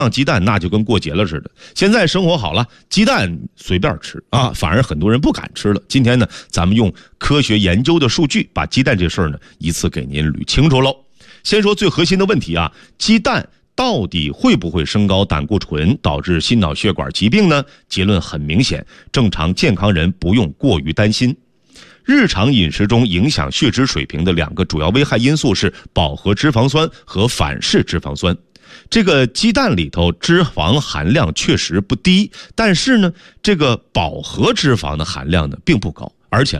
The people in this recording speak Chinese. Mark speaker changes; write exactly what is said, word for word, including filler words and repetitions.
Speaker 1: 鸡蛋那就跟过节了似的。现在生活好了，鸡蛋随便吃啊，反而很多人不敢吃了。今天呢，咱们用科学研究的数据，把鸡蛋这事儿呢一次给您捋清楚喽。先说最核心的问题啊，鸡蛋到底会不会升高胆固醇，导致心脑血管疾病呢？结论很明显，正常健康人不用过于担心。日常饮食中影响血脂水平的两个主要危害因素是饱和脂肪酸和反式脂肪酸。这个鸡蛋里头脂肪含量确实不低，但是呢，这个饱和脂肪的含量呢并不高，而且